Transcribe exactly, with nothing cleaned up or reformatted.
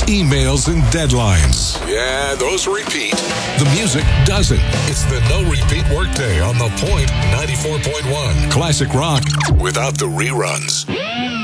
emails, and deadlines. Yeah, those repeat. The music doesn't. It's the no repeat workday on The Point ninety-four point one. Classic rock without the reruns.